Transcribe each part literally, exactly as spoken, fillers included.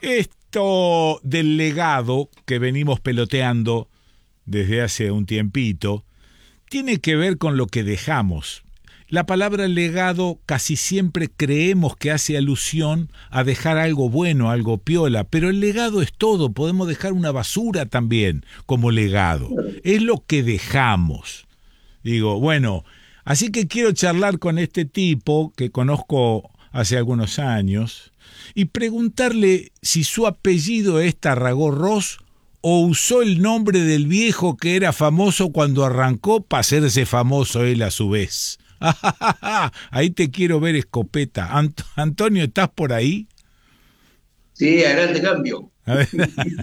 Esto del legado que venimos peloteando desde hace un tiempito tiene que ver con lo que dejamos. La palabra legado casi siempre creemos que hace alusión a dejar algo bueno, algo piola, pero el legado es todo, podemos dejar una basura también como legado. Es lo que dejamos. Digo, bueno, así que quiero charlar con este tipo que conozco hace algunos años y preguntarle si su apellido es Tarragó Ros o usó el nombre del viejo que era famoso cuando arrancó para hacerse famoso él a su vez. Ahí te quiero ver, escopeta. Ant- Antonio, ¿estás por ahí? Sí, a grande cambio. A ver.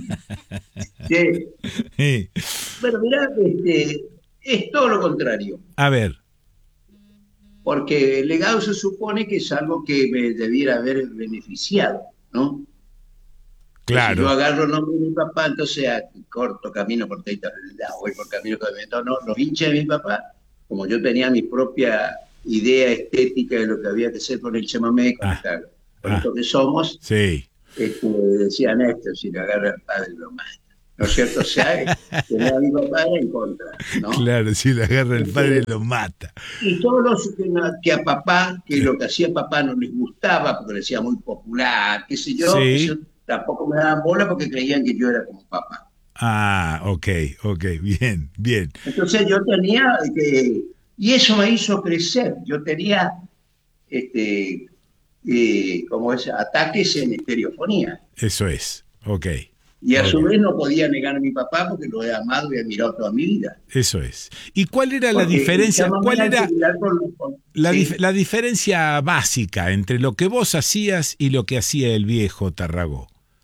Sí. Sí. Bueno, mirá, este, es todo lo contrario, A ver, porque el legado se supone que es algo que me debiera haber beneficiado, ¿no? Entonces yo claro. agarro el nombre de mi papá, entonces a- corto camino por Teita, voy por camino que me no, los hinchas de mi papá, como yo tenía mi propia idea estética de lo que había que hacer con el chamamé, con, Ah, esta, con ah, esto que somos, sí. este, decían esto, si lo agarra el padre lo mata. ¿No es cierto? O sea, eh, tenía a mi papá en contra, ¿no? Claro, si le agarra el padre Este, lo mata. y todos los que, no- que a papá, que lo que hacía papá no les gustaba, porque le decía muy popular, qué sé yo, Sí. eso tampoco me daban bola porque creían que yo era como papá. Ah, ok, ok, bien, bien. Entonces yo tenía que, y eso me hizo crecer, yo tenía, este, eh, como es, ataques en estereofonía. Eso es, ok, Y a ok. su vez no podía negar a mi papá porque lo he amado y admirado toda mi vida. Eso es. ¿Y cuál era la Porque el diferencia? chamamé ¿Cuál hay que era mirar con, con- la, dif- sí, la diferencia básica entre lo que vos hacías y lo que hacía el viejo Tarragó?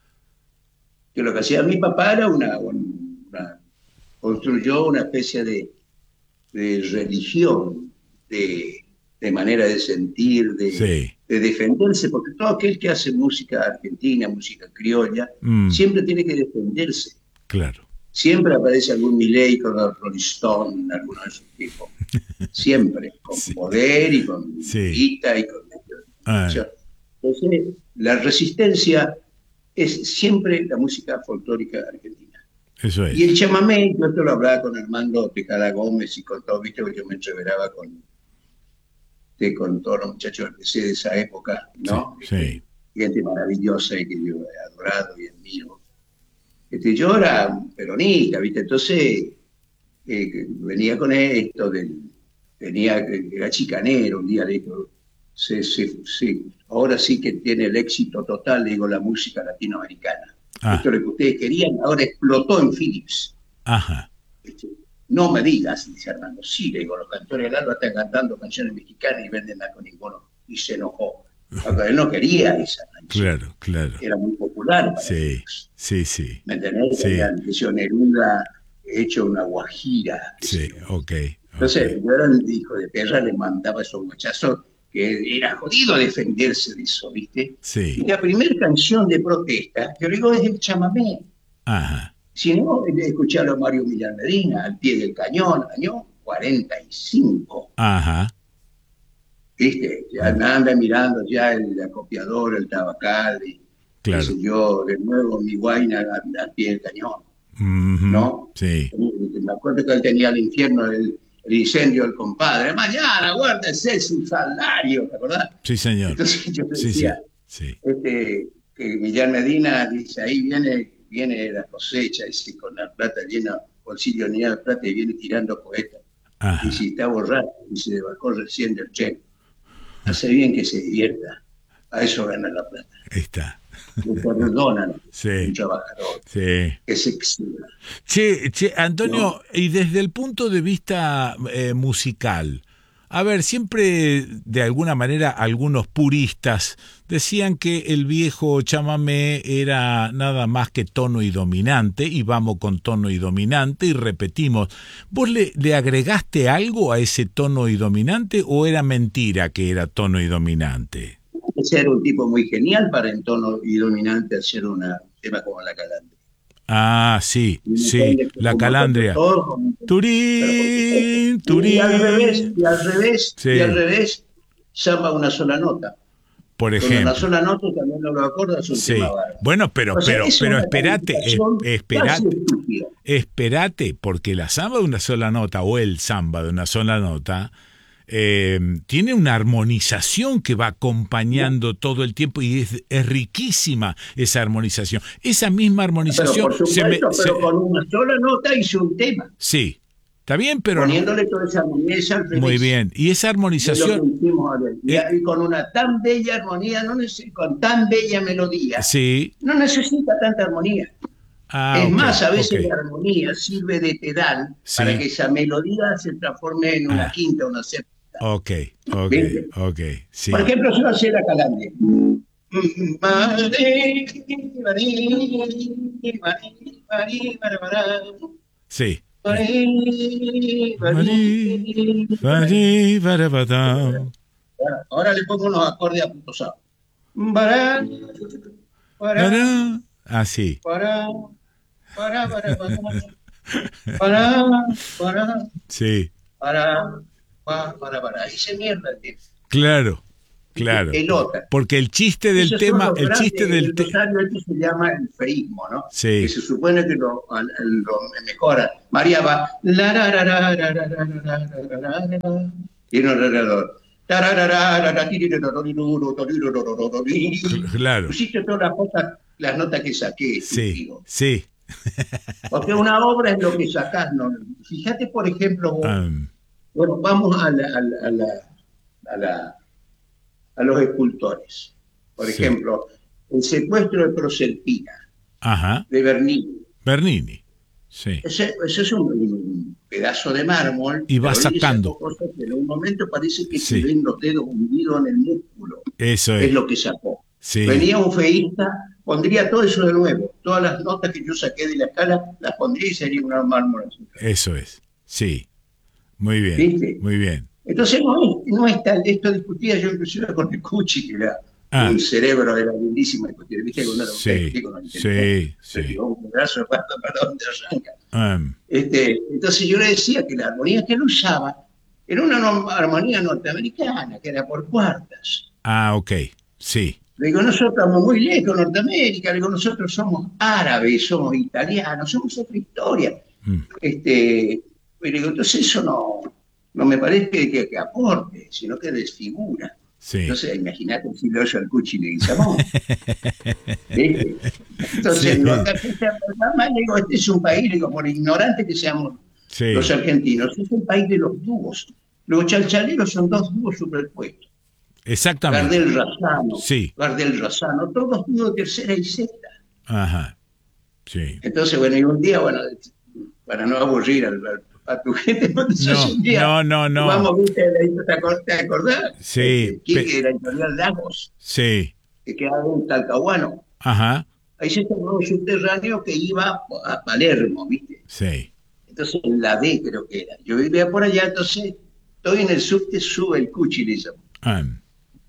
que lo que hacía mi papá era una, una construyó una especie de, de religión, de, de, manera de sentir, de, Sí. de, defenderse, porque todo aquel que hace música argentina, música criolla, Mm, siempre tiene que defenderse. claro. Siempre aparece algún Milei con los Rolling Stone, alguno de esos tipos. Siempre, con Sí. poder y con Sí. guita y con... Ah, Entonces, la resistencia es siempre la música folclórica argentina. eso Y el es. chamamé, yo esto lo hablaba con Armando Tejada Gómez y con todo, viste, que yo me entreveraba con, de, con todos los muchachos que sé de esa época, Sí, ¿no? Este, sí. gente maravillosa y que yo he adorado y admiro. Este, yo era un peronista, ¿viste? Entonces eh, venía con esto, del, venía, era chicanero, un día le digo, se, se, se, ahora sí que tiene el éxito total, le digo, la música latinoamericana. Esto Ah, es lo que ustedes querían, ahora explotó en Philips. ajá. No me digas, dice Armando, sí, le digo, los cantores del alba están cantando canciones mexicanas y venden con ninguno. Y se enojó. Porque él no quería esa canción. Claro, claro. Era muy popular para Sí, ellos. sí, sí. ¿Me entendés? Sí, Habían hecho Neruda, hecho una guajira, qué sé sí, yo. ok, ok. Entonces, yo era el hijo de perra, le mandaba esos guachazos que era jodido defenderse de eso, ¿viste? Y Sí, la primera canción de protesta, yo digo, es el chamamé. ajá, Si no, escucharlo a Mario Milán Medina, al pie del cañón, año cuarenta y cinco, ajá. ¿viste? Ya Mm, anda mirando ya el acopiador, el tabacal, y qué sé claro. yo, de nuevo mi guaina al, al pie del cañón, Ujú, ¿no? sí, Me acuerdo que él tenía el infierno, el, el incendio del compadre. Mañana, guárdese su salario, ¿te acordás? sí, señor. Entonces yo Sí, decía, sí, sí. este, que Millán Medina dice, ahí viene, viene la cosecha, dice, con la plata llena, bolsillo lleno de plata y viene tirando cohetas. Y Ajá, si está borracho, y se bajó recién del cheque. Hace bien que se divierta. A eso gana la plata. ahí está. Le perdonan un Sí, trabajador sí. que se exhiba, Che, che, ¿no? Antonio, y desde el punto de vista eh, musical, a ver, siempre de alguna manera algunos puristas decían que el viejo chamamé era nada más que tono y dominante, y vamos con tono y dominante y repetimos. ¿Vos le, le agregaste algo a ese tono y dominante o era mentira que era tono y dominante? Ese era un tipo muy genial para en tono y dominante hacer una, un tema como La Calandria. Ah, sí, Y un montón sí, de, la un montón de calandria. todo, con- pero por supuesto. Turín, Y al revés, Turín. y al revés, y al Sí. revés, llama una sola nota. Por Con una ejemplo. sola nota también no lo acorda, es un Sí. tema bárbaro. Bueno, pero, O sea, pero, es pero una espérate, es- calificación casi esperate, estúpida. esperate, porque la samba de una sola nota, o el samba de una sola nota, eh, tiene una armonización que va acompañando todo el tiempo y es, es riquísima esa armonización. Esa misma Pero armonización por se me... supuesto, se- pero con una sola nota hizo un tema, sí, está bien, pero armo- poniéndole toda esa armonía esa al muy revés. bien. Y esa De lo que armonización, hicimos ahora. Y, eh, y con una tan bella armonía, no neces- con tan bella melodía, sí, no necesita tanta armonía. ah, Es ok, más, a veces ok, la armonía sirve de pedal sí, para que esa melodía se transforme en una ah, quinta, una séptima. ok, ok, ¿Viste? ok, sí, Por ejemplo, yo hacía la calandria. Marí, marí, marí, marí, marí, sí. marí, Marí, marí, marí, marí. para, para. Ahora le pongo unos acordes a punto sado. Bará, bará, Para. Ah, sí, bará, bará, bará, bará, bará, bará, sí, bará, bará, bará, bará. Hice mierda el tema. claro, claro. Pelota. Porque el chiste del Esos son tema, los el grandes- chiste del el tema. rosario este se llama el feísmo, ¿no? Sí. Que se supone que lo, al- al- lo mejora. María va la, ra, ra, ra, ra, ra, ra, ra, ra, ra, ra, ra, y no alrededor. Claro, Pusiste todas las cosas, las notas que saqué, sí, estúpido. sí. Porque una obra es lo que sacás, ¿no? Fíjate, por ejemplo, vos, Um, bueno, vamos a, la, a, la, a, la, a, la, a los escultores. Por Sí. ejemplo, el secuestro de Proserpina, ajá, de Bernini. Bernini. Sí, Ese, ese es un, un pedazo de mármol. Y va pero él sacando. sacó cosas que en un momento parece que Sí. se ven los dedos hundidos en el músculo. eso Es es. lo que sacó. Sí, Venía un feísta, pondría todo eso de nuevo. Todas las notas que yo saqué de la escala, las pondría y sería una mármol azul. eso es. Sí. Muy bien, ¿Viste? muy bien. Entonces no es, no es tal, esto discutía yo inclusive con el Cuchi, que era Ah. un cerebro, era lindísimo discutir, viste, con una Sí, con el sí, se sí. tiró un pedazo de pasta para donde arranca. Um, Este, entonces yo le decía que la armonía que él usaba era una no- armonía norteamericana, que era por cuartas. ah, ok. Sí, Le digo, nosotros estamos muy lejos, Norteamérica, le digo, nosotros somos árabes, somos italianos, somos otra historia. mm, Este, y le digo, entonces eso no, no me parece que, que- que aporte, sino que desfigura. sí. Entonces, imagínate si lo oye al Cuchi y le dice, vamos. ¿Viste? Entonces, Sí. digo, acá que sea- además, le digo, este es un país, le digo, por ignorante que seamos Sí, los argentinos, es un país de los dúos. Los chalchaleros son dos dúos superpuestos. exactamente. Gardel Razano, Sí. Gardel Razano, todos dúos tercera y sexta. Ajá. Sí. Entonces, bueno, y un día, bueno, para no aburrir al- al- a tu gente, entonces No, un día no, no, no. vamos, viste, ¿te acor- te acordás? Sí, Este, Quique, pe- de la editorial Lagos, Sí. que quedaba en Talcahuano. Ajá. Ahí se tomó un subterráneo que iba a Palermo, ¿viste? Sí. Entonces, en la D creo que era. Yo vivía por allá, entonces, estoy en el subte, sube el Cuchi, le dice. Um,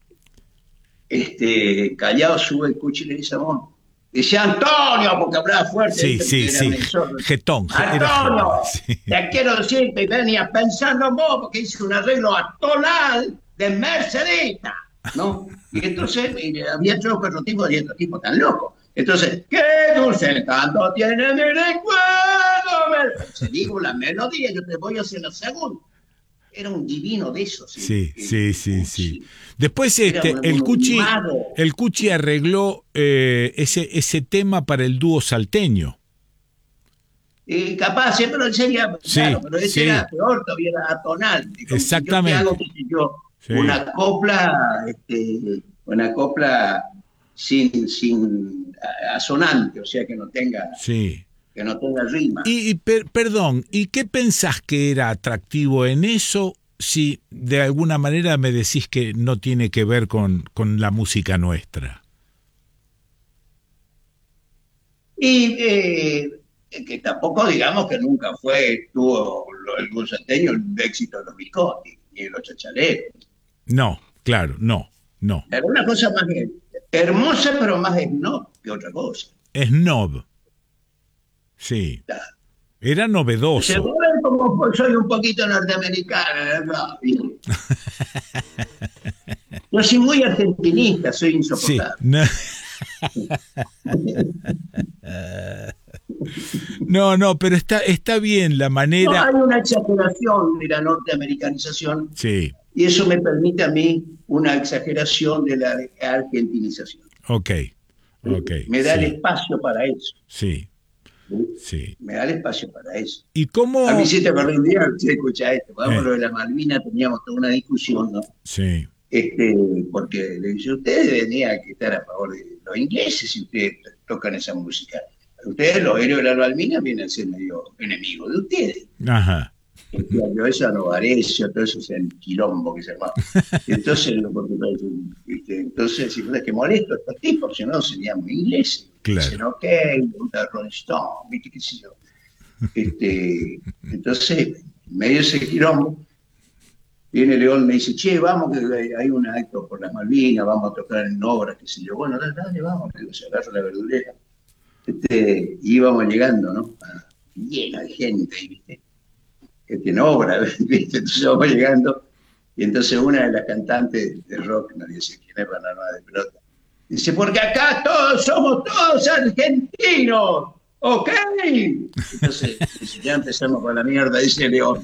Este, Callao sube el Cuchi, le dice, amor. Dice Antonio, porque hablaba fuerte. sí, ¿viste? sí, Porque era sí. medio sordo. Getón. ge- era Antonio, getón, sí. te quiero decir que venía pensando en vos, porque hice un arreglo atonal de Mercedita, ¿no? Y entonces y había otro tipo y otro tipo tan loco. Entonces, qué dulce tanto tiene mi recuerdo. Se digo la melodía, yo te voy a hacer la segunda. Era un divino de esos. Sí, el- sí, el sí, sí. Cuchi. Después Era este, un- el un Cuchi, mago. el Cuchi arregló eh, ese, ese tema para el dúo salteño. Y capaz, siempre lo sería, Sí, claro, pero ese sí. era peor, todavía era atonal. Y como Exactamente. Yo te hago, qué sé yo, Sí. una copla, este, una copla sin, sin a- asonante, o sea, que no tenga, Sí. que no tenga rima. Y, y per- perdón, ¿y qué pensás que era atractivo en eso si de alguna manera me decís que no tiene que ver con, con la música nuestra? Y eh, que tampoco digamos que nunca fue, tuvo lo- el gusateño el éxito de los biscotti, ni de los chachaleros. No, claro, no, no. Era una cosa más eh, hermosa, pero más snob que otra cosa. Snob. Sí. Claro. Era novedoso. Se ve como soy un poquito norteamericana, ¿verdad? Yo soy muy argentinista, soy Sí. insoportable. No. No, no, pero está, está bien la No, manera. hay una exageración de la norteamericanización Sí, y eso me permite a mí una exageración de la argentinización. ok, ok, Me da el sí, espacio para eso. sí, ¿Sí? sí. Me da el espacio para eso. ¿Y A mí cómo? sí te acordé un día, sí, escucha esto, vamos Eh, lo de la Malvinas, teníamos toda una discusión, ¿no? sí, Este, porque le dice, ustedes tenían que estar a favor de los ingleses si ustedes tocan esa música. Ustedes, los héroes de la Malvinas, vienen a ser medio enemigos de ustedes. ajá, Yo eso no Varese, todo eso es el quilombo que se armaba. Entonces, porque, ¿viste? Entonces, si es que molesto a estos tipos, si no seríamos ingleses. Dicen, claro. ok, me gusta Rolling Stone, ¿viste qué sé yo? Este, entonces, en medio de ese quilombo, viene León y me dice, che, vamos, que hay un acto por las Malvinas, vamos a tocar en obras, qué sé yo. Bueno, dale, dale vamos, que se agarra la verdulera. Este, y íbamos llegando, ¿no? Lleno de gente, ¿viste? Este, en obra, ¿viste? Entonces vamos llegando, y entonces una de las cantantes de rock, no dice quién es para nada de pelota, dice, porque acá todos somos todos argentinos, ¿ok? Entonces, dice, ya empezamos con la mierda, dice León.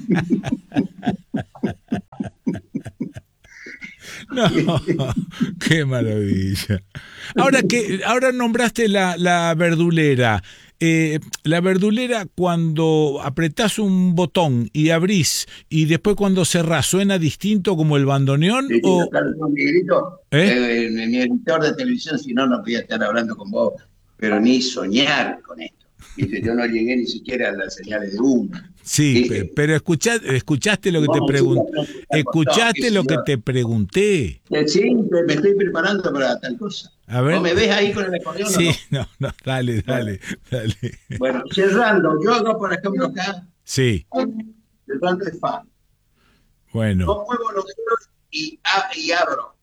No, qué maravilla. Ahora que ahora nombraste la, la verdulera. Eh, la verdulera, cuando apretás un botón y abrís y después cuando cerrás, ¿suena distinto como el bandoneón? Sí, O, Carlos, Miguelito, ¿eh? eh, mi editor de televisión, si no, no podía estar hablando con vos, pero ni soñar con esto. Dice, yo no llegué ni siquiera a las señales de humo. Sí, pe- Dije, pero escucha, escuchaste lo que te vamos, chicos, pregunté. no, está cortado, qué Escuchaste sé lo que yo. te pregunté. Eh, Sí, me estoy preparando para tal cosa. A ¿Vos ver. me ves ahí con el acordeón o Sí, no? no, no, dale, Bueno, dale, dale. bueno, cerrando, yo hago, por ejemplo, acá, Sí, cerrando es fa. bueno. No muevo los dedos y, a- y abro.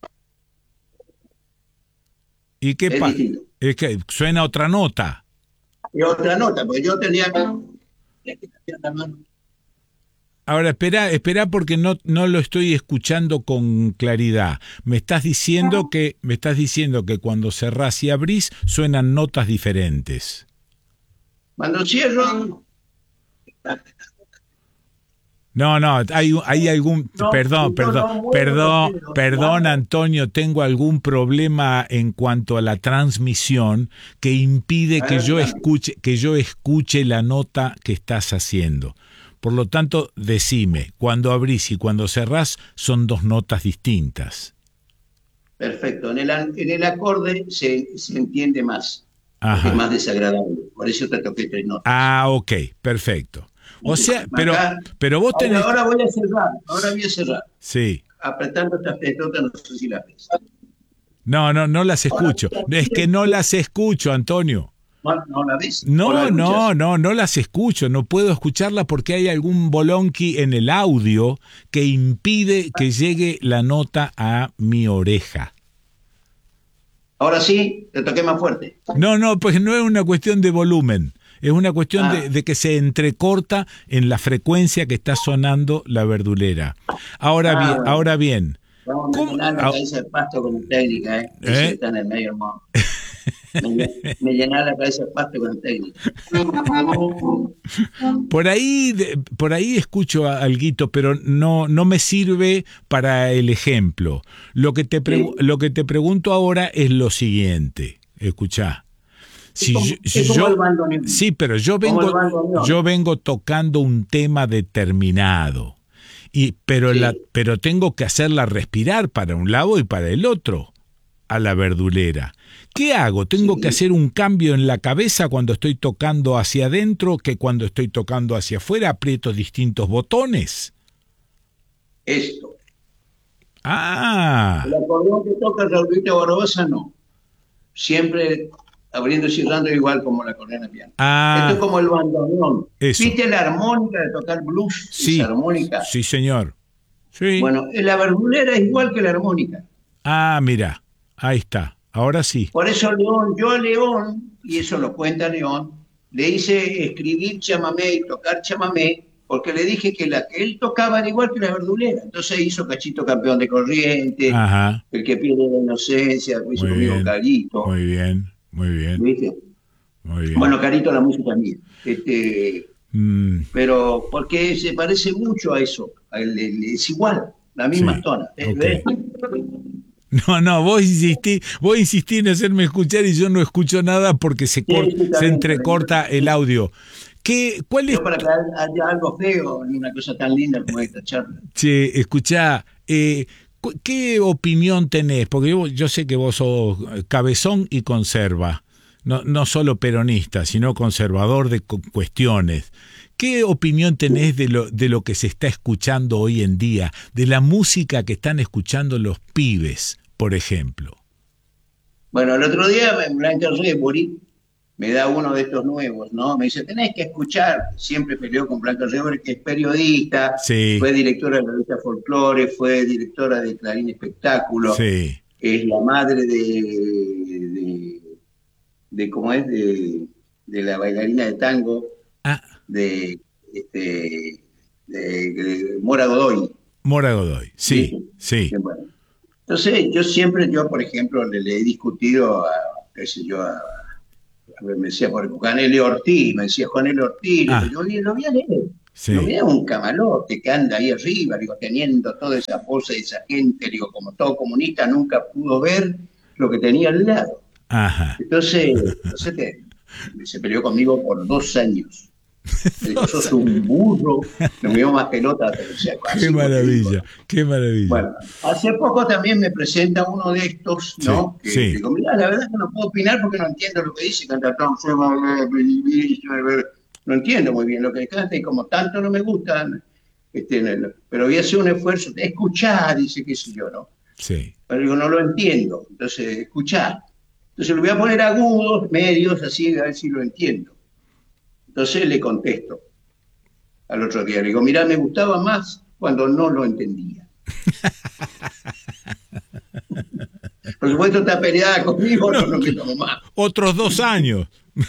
¿Y qué Es pasa? distinto. Es que suena otra nota. Y otra nota, porque yo tenía que la mano. Ahora, espera, espera porque no, no lo estoy escuchando con claridad. Me estás diciendo que, me estás diciendo que cuando cerrás y abrís suenan notas diferentes. Cuando cierro, No, no, hay, hay algún, no, perdón, yo perdón, no muevo perdón, los dedos, perdón, claro. Antonio, tengo algún problema en cuanto a la transmisión que impide A que ver, yo dígame. escuche, que yo escuche la nota que estás haciendo. Por lo tanto, decime, cuando abrís y cuando cerrás son dos notas distintas. Perfecto. En el, en el acorde se, se entiende más, porque es Ajá. más desagradable. Por eso te toqué tres notas. Ah, ok, perfecto. O sea, pero, Acá, pero vos ahora, tenés... ahora voy a cerrar, ahora voy a cerrar. Sí. Apretando estas tres notas, no sé si las ves. No, no, no las Ahora, escucho. Es que no las escucho, Antonio. ¿no, no la ves? ¿O la No, no, escuchas? no, no las escucho. No puedo escucharlas porque hay algún bolonqui en el audio que impide que llegue la nota a mi oreja. Ahora sí, te toqué más fuerte. No, no, pues no es una cuestión de volumen. Es una cuestión Ah, de, de que se entrecorta en la frecuencia que está sonando la verdulera. Ahora ah, bien, bueno. ahora bien. Vamos a ¿Cómo? llenar la Ah, cabeza de pasto con técnica, ¿eh? Eso ¿eh? está en el medio, hermano. Me, me llenar la cabeza de pasto con técnica. Por ahí, de- por ahí escucho a- alguito, pero no, no me sirve para el ejemplo. Lo que te pregu- Sí. lo que te pregunto ahora es lo siguiente. Escuchá. Es Si como, yo, si es como el yo- bandoneón. sí, pero yo Como el vengo, bandoneón. yo vengo tocando un tema determinado. Y, pero, la, Sí. pero tengo que hacerla respirar para un lado y para el otro, a la verdulera. ¿Qué hago? ¿Tengo Sí. que hacer un cambio en la cabeza cuando estoy tocando hacia adentro que cuando estoy tocando hacia afuera? ¿Aprieto distintos botones? Esto. Ah, El acordeón que toca Raulito Barbosa, no. Siempre abriendo y cerrando igual como la acordeón de piano. Esto es ah, como el bandoneón. eso. ¿Viste la armónica de tocar blues? Esa Sí, armónica. sí, señor. Sí. Bueno, la verdulera es igual que la armónica. Ah, mira, ahí está. Ahora sí. Por eso León, yo León, y eso lo cuenta León, le hice escribir chamamé y tocar chamamé, porque le dije que la que él tocaba era igual que la verdulera. Entonces hizo Cachito Campeón de Corriente, Ajá, El que pierde la inocencia, hizo muy conmigo bien, Carito, muy bien, muy bien, ¿viste? muy bien. Bueno, Carito la música mía. Este, Mm, pero porque se parece mucho a eso, a el- el- es igual, la misma sí, tona. ¿eh? ok. ¿Ves? No, no, vos insistí, vos insistí en hacerme escuchar y yo no escucho nada porque se, Sí, cor- sí, está se bien, está bien. entrecorta el audio. ¿Qué, cuál Yo es para que tu- haya algo feo en una cosa tan linda como esta charla. Che, escuchá, eh, cu- ¿qué opinión tenés? Porque yo, yo sé que vos sos cabezón y conserva, no, no solo peronista, sino conservador de cu- cuestiones. ¿Qué opinión tenés de lo, de lo que se está escuchando hoy en día, de la música que están escuchando los pibes, por ejemplo? Bueno, el otro día en Blanca Rebori me da uno de estos nuevos, ¿no? Me dice, tenés que escuchar, siempre peleó con Blanca Rebori, que es periodista, Sí, fue directora de la revista Folklore, fue directora de Clarín Espectáculo, sí. es la madre de, de, de ¿cómo es? De, de la bailarina de tango, Ah, de, este, de, de Mora Godoy, Mora Godoy, sí, ¿viste? sí. Bien, bueno. Entonces, yo siempre, yo por ejemplo, le, le he discutido a, qué sé yo, a, a ver, me decía, por ejemplo, Canelio Ortiz, me decía Juanelo Ortiz, le digo, Ah, yo "Oye, lo voy a leer, lo sí, voy a un camalote que anda ahí arriba, digo, teniendo toda esa pose de esa gente, digo, como todo comunista nunca pudo ver lo que tenía al lado. ajá. Entonces, entonces te- se peleó conmigo por dos años. Me dijo, sos un burro, no me dio más pelota, pero o sea, Qué así como te digo, maravilla, ¿no? qué maravilla. Bueno, hace poco también me presenta uno de estos, Sí, ¿no? Que sí, digo, mira, la verdad es que no puedo opinar porque no entiendo lo que dice, canta Tom Sawyer, no entiendo muy bien lo que canta y como tanto no me gustan, este, no, no, pero voy a hacer un esfuerzo de escuchar, dice, qué sé yo, ¿no? sí. Pero digo, no lo entiendo, entonces, escuchar. Entonces le voy a poner agudos, medios, así, a ver si lo entiendo. Entonces le contesto al otro día, le digo, mira, me gustaba más cuando no lo entendía. Por supuesto está peleada conmigo, No, no, no me que- llamo más. otros dos años.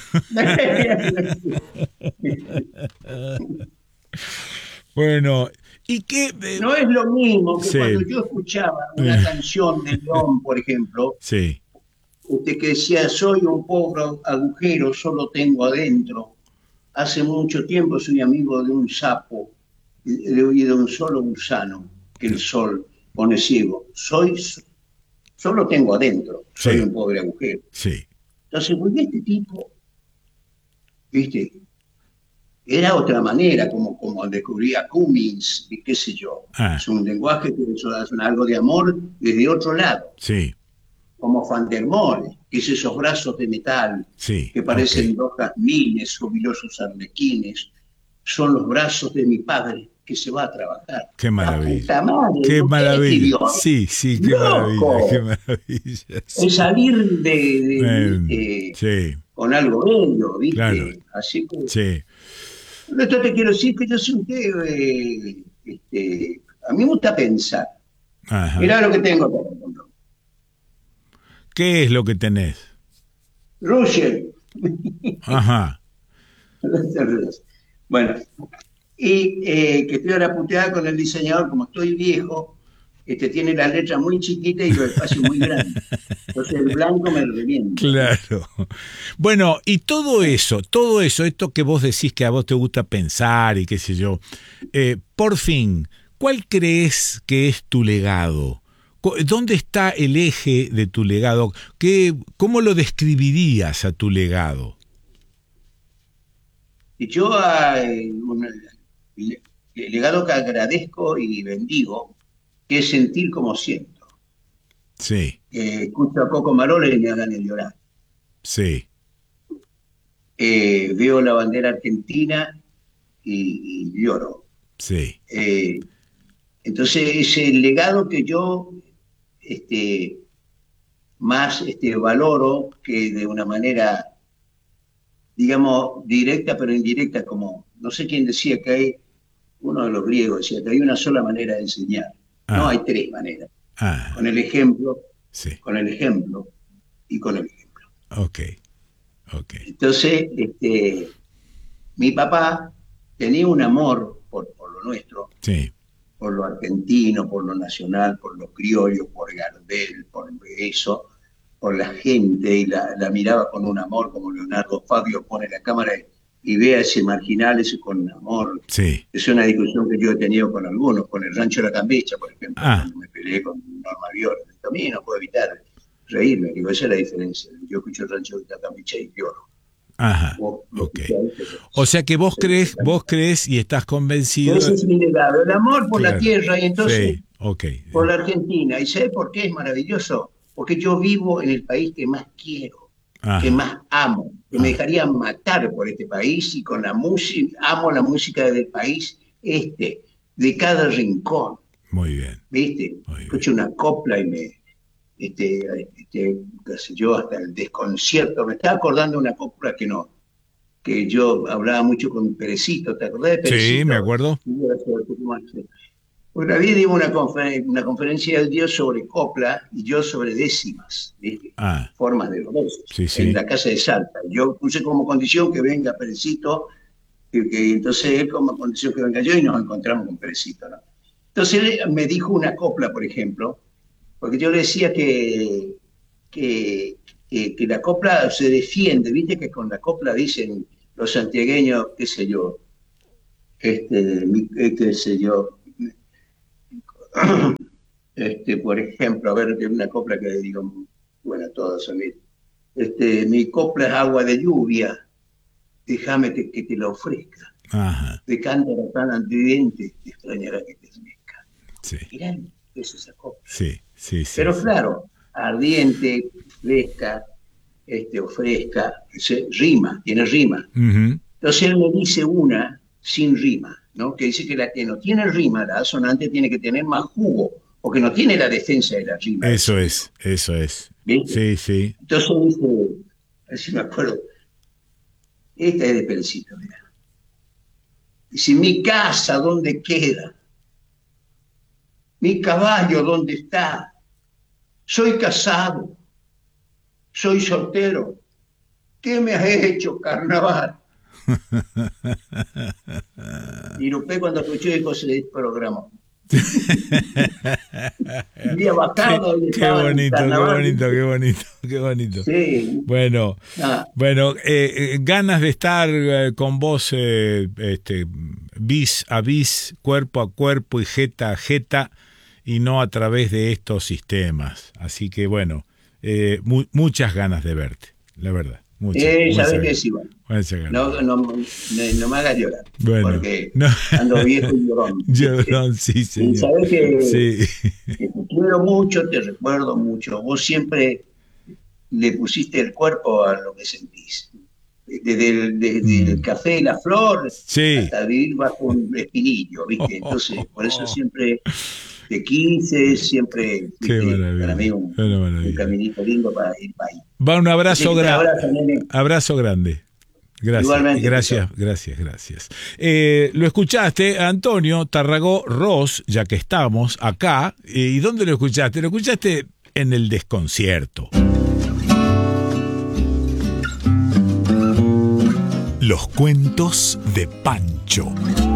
Bueno, ¿y qué? eh, No es lo mismo que sí, cuando yo escuchaba una eh, canción de León, por ejemplo, sí, este que decía, soy un pobre agujero, solo tengo adentro. Hace mucho tiempo soy amigo de un sapo, he oído un solo gusano que el sol pone ciego. Soy, solo tengo adentro, soy sí, un pobre agujero. sí. Entonces, pues este tipo, viste, era otra manera, como, como descubría Cummings, y qué sé yo. Ah, Es un lenguaje que es algo de amor desde otro lado, sí, como Van der Molle, que es esos brazos de metal sí, que ok. parecen dos jazmines, jubilosos arlequines, son los brazos de mi padre que se va a trabajar. Qué La maravilla. puta madre, Qué ¿qué maravilla. escribió? Sí, sí, qué maravilla, qué ¡Loco! maravilla. Es Sí. salir de, de, Em, ¿viste? sí, Con algo bello, claro, ¿viste? Así que sí. esto te quiero decir que yo soy un tío, eh, este, a mí me gusta pensar. Ajá. Mirá lo que tengo acá, por ejemplo. ¿Qué es lo que tenés? Russell. Ajá. Bueno, y eh, que estoy ahora puteada con el diseñador, como estoy viejo, este, tiene las letras muy chiquitas y los espacios muy grandes. Entonces el blanco me revienta, ¿no? Claro. Bueno, y todo eso, todo eso, esto que vos decís que a vos te gusta pensar y qué sé yo, eh, por fin, ¿cuál crees que es tu legado? Cu- ¿Dónde está el eje de tu legado? ¿Qué, ¿Cómo lo describirías a tu legado? Y yo eh, un, el, el legado que agradezco y bendigo, que es sentir como siento. Sí, Eh, escucho a Coco Marola y me hagan llorar. sí, Eh, veo la bandera argentina y, y lloro. sí, Eh, entonces, es el legado que yo este, más este, valoro que de una manera, digamos, directa pero indirecta, como no sé quién decía que hay, uno de los griegos decía que hay una sola manera de enseñar. No, hay ah, tres maneras. Con ah, el ejemplo, sí, con el ejemplo y con el ejemplo. ok, ok. Entonces, este, mi papá tenía un amor por, por lo nuestro, Sí. por lo argentino, por lo nacional, por los criollos, por Gardel, por eso, por la gente, y la, la miraba con un amor, como Leonardo Fabio pone la cámara y ve a ese marginal, ese con amor. Sí. Es una discusión que yo he tenido con algunos, con el Rancho de la Cambicha, por ejemplo, Ah, cuando me peleé con Norma Viola. A mí no puedo evitar reírme, digo, esa es la diferencia. Yo escucho el Rancho de la Cambicha y lloro. ajá, Vos lo ok. escucháis, pero O sea que vos se crees, disfruta. vos crees y estás convencido. Ese es mi legado, el amor por la Claro. tierra, y entonces Sí, ok. por la Argentina. ¿Y sabes por qué es maravilloso? Porque yo vivo en el país que más quiero, que Ajá. más amo, que me Ah, dejaría matar por este país, y con la música, amo la música del país este, de cada rincón, muy bien, ¿viste? muy bien. Escucho una copla y me, este, este, qué sé yo, hasta el desconcierto. Me estaba acordando de una copla que no, que yo hablaba mucho con Perecito, ¿te acordás de Sí, me Perecito? acuerdo. Una vez dimos una, confer una conferencia del Dios sobre copla y yo sobre décimas, ¿viste? Ah, Formas de los versos, sí, en sí. la casa de Salta. Yo puse como condición que venga Perecito, que, que entonces él como condición que venga yo, y nos encontramos con Perecito, ¿no? Entonces él me dijo una copla, por ejemplo, porque yo le decía que, que, que, que la copla se defiende, ¿viste? Que con la copla dicen los santiagueños, qué sé yo, este, qué sé yo, este, por ejemplo, a ver, una copla que digo, bueno, todas son, este, mi copla es agua de lluvia, déjame que, que te la ofrezca, Ajá, de cántaro tan ardiente, te extrañará que te mezca. sí, Mirá, es esa copla. sí, sí, sí, Pero sí. claro, ardiente, fresca, este, o fresca, se, rima, tiene rima. Ujú. Entonces él me dice una sin rima, ¿no? Que dice que la que no tiene rima, la asonante, tiene que tener más jugo, porque no tiene la defensa de la rima del Eso sonido. es, eso es. ¿Viste? Sí, sí. Entonces dice, a ver si me acuerdo, esta es de Perecito, mira. Dice, mi casa, ¿dónde queda? Mi caballo, ¿dónde está? Soy casado, soy soltero. ¿Qué me has hecho, carnaval? Y Lupé, cuando escuchó, dijo, se desprogramó. Había Qué, bajado y qué estaba en el bonito, qué carnaval, bonito, ¿viste? qué bonito, qué bonito. Sí, Bueno, nada. bueno, eh, eh, ganas de estar eh, con vos eh, este, vis a vis, cuerpo a cuerpo y jeta a jeta, y no a través de estos sistemas. Así que bueno, eh, mu muchas ganas de verte, la verdad. Muchas, Eh, muchas ¿sabés qué? ganas. Sí, bueno. Muchas ganas de No, verte. no, no, no me hagas llorar, Bueno, porque no. ando viejo y llorón, Yo ¿viste? no, sí, Y señor. sabés que, Sí. que te quiero mucho, te recuerdo mucho. Vos siempre le pusiste el cuerpo a lo que sentís. Desde el, desde el Mm. café y la flor Sí. hasta vivir bajo un espinillo, ¿viste? Entonces, por eso siempre te quise, siempre Qué fuiste para mí maravilla, un, qué un maravilla. caminito lindo para ir para ahí. Va un Así abrazo, que un gra abrazo, nene. abrazo grande. Gracias, y Igualmente, gracias, Tito. gracias, gracias. Eh, lo escuchaste, Antonio Tarragó Ross, ya que estamos acá. ¿Y dónde lo escuchaste? Lo escuchaste en el desconcierto. Los cuentos de Pancho.